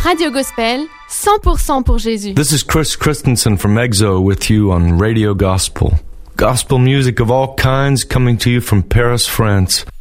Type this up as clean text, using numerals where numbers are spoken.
Radio Gospel, 100% pour Jésus. This is Chris Christensen from EXO with you on Radio Gospel. Gospel music of all kinds coming to you from Paris, France.